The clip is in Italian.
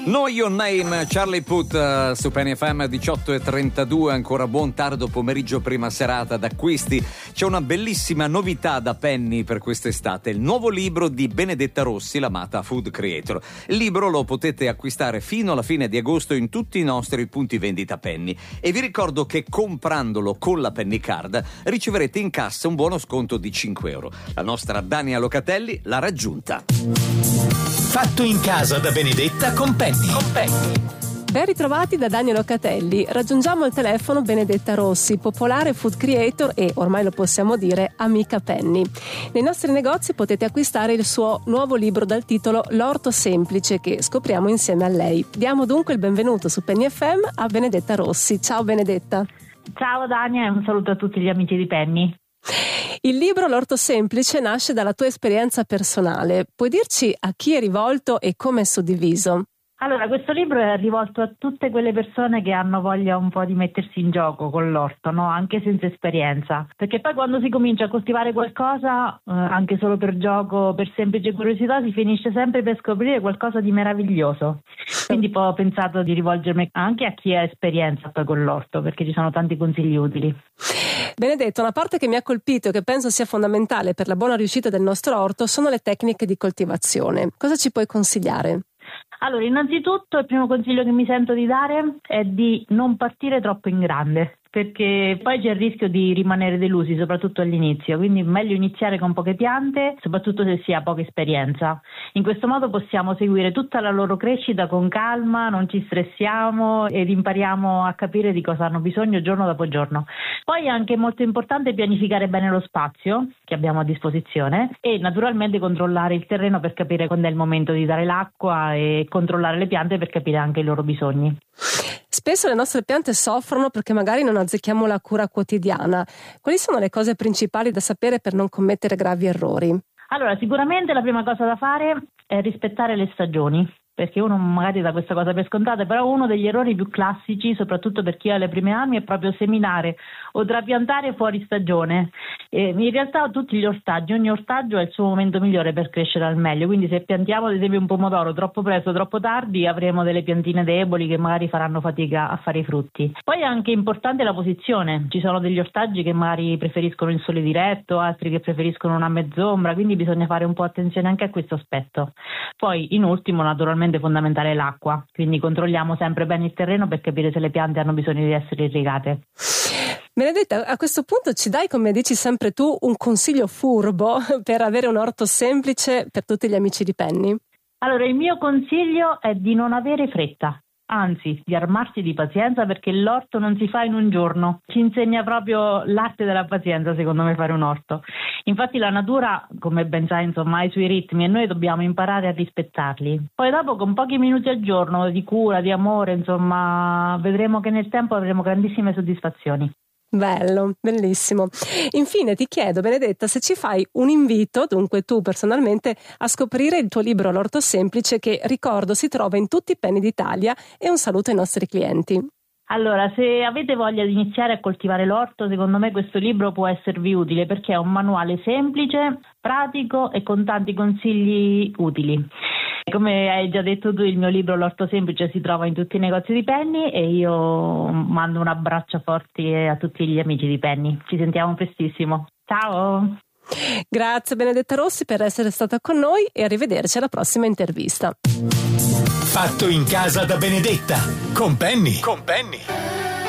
Know Your Name, Charlie Puth su Penny FM 18:32, ancora buon tardo pomeriggio, prima serata d'acquisti. C'è una bellissima novità da Penny per quest'estate, il nuovo libro di Benedetta Rossi, l'amata food creator. Il libro lo potete acquistare fino alla fine di agosto in tutti i nostri punti vendita Penny e vi ricordo che comprandolo con la Penny Card riceverete in cassa un buono sconto di 5 euro. La nostra Dania Locatelli l'ha raggiunta. Fatto in casa da Benedetta con Penny. Ben ritrovati da Daniel Locatelli. Raggiungiamo al telefono Benedetta Rossi, popolare food creator e, ormai lo possiamo dire, amica Penny. Nei nostri negozi potete acquistare il suo nuovo libro dal titolo L'orto semplice, che scopriamo insieme a lei. Diamo dunque il benvenuto su Penny FM a Benedetta Rossi. Ciao Benedetta. Ciao Dania e un saluto a tutti gli amici di Penny. Il libro L'orto semplice nasce dalla tua esperienza personale. Puoi dirci a chi è rivolto e come è suddiviso? Allora, questo libro è rivolto a tutte quelle persone che hanno voglia un po' di mettersi in gioco con l'orto, no? Anche senza esperienza. Perché poi quando si comincia a coltivare qualcosa, anche solo per gioco, per semplice curiosità, si finisce sempre per scoprire qualcosa di meraviglioso. Quindi poi ho pensato di rivolgermi anche a chi ha esperienza poi con l'orto, perché ci sono tanti consigli utili. Benedetta, una parte che mi ha colpito e che penso sia fondamentale per la buona riuscita del nostro orto sono le tecniche di coltivazione. Cosa ci puoi consigliare? Allora, innanzitutto il primo consiglio che mi sento di dare è di non partire troppo in grande, perché poi c'è il rischio di rimanere delusi, soprattutto all'inizio, quindi è meglio iniziare con poche piante, soprattutto se si ha poca esperienza. In questo modo possiamo seguire tutta la loro crescita con calma, non ci stressiamo ed impariamo a capire di cosa hanno bisogno giorno dopo giorno. Poi è anche molto importante pianificare bene lo spazio che abbiamo a disposizione e naturalmente controllare il terreno per capire quando è il momento di dare l'acqua e controllare le piante per capire anche i loro bisogni. Spesso le nostre piante soffrono perché magari non azzecchiamo la cura quotidiana. Quali sono le cose principali da sapere per non commettere gravi errori? Allora, sicuramente la prima cosa da fare è rispettare le stagioni, perché uno magari dà questa cosa per scontata, però uno degli errori più classici, soprattutto per chi ha le prime armi, è proprio seminare o trapiantare fuori stagione. In realtà tutti gli ortaggi, ogni ortaggio ha il suo momento migliore per crescere al meglio, quindi se piantiamo ad esempio un pomodoro troppo presto, troppo tardi, avremo delle piantine deboli che magari faranno fatica a fare i frutti. Poi è anche importante la posizione, ci sono degli ortaggi che magari preferiscono il sole diretto, altri che preferiscono una mezz'ombra, quindi bisogna fare un po' attenzione anche a questo aspetto. Poi in ultimo naturalmente è fondamentale l'acqua, quindi controlliamo sempre bene il terreno per capire se le piante hanno bisogno di essere irrigate. Benedetta, a questo punto ci dai, come dici sempre tu, un consiglio furbo per avere un orto semplice per tutti gli amici di Penny? Allora, il mio consiglio è di non avere fretta. Anzi, di armarsi di pazienza, perché l'orto non si fa in un giorno. Ci insegna proprio l'arte della pazienza, secondo me, fare un orto. Infatti la natura, come ben sai, insomma, ha i suoi ritmi e noi dobbiamo imparare a rispettarli. Poi dopo, con pochi minuti al giorno di cura, di amore, insomma, vedremo che nel tempo avremo grandissime soddisfazioni. Bello, bellissimo. Infine ti chiedo, Benedetta, se ci fai un invito, dunque tu personalmente, a scoprire il tuo libro L'orto semplice, che ricordo si trova in tutti i Penny d'Italia, e un saluto ai nostri clienti. Allora, se avete voglia di iniziare a coltivare l'orto, secondo me questo libro può esservi utile perché è un manuale semplice, pratico e con tanti consigli utili. Come hai già detto tu, il mio libro L'orto semplice si trova in tutti i negozi di Penny e io mando un abbraccio forte a tutti gli amici di Penny. Ci sentiamo prestissimo. Ciao! Grazie Benedetta Rossi per essere stata con noi e arrivederci alla prossima intervista. Fatto in casa da Benedetta con Penny.